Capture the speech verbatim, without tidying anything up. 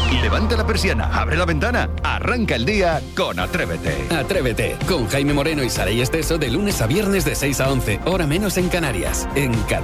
Levanta la persiana, abre la ventana, arranca el día con Atrévete. Atrévete, con Jaime Moreno y Saray Esteso de lunes a viernes de seis a once, hora menos en Canarias, en Cadena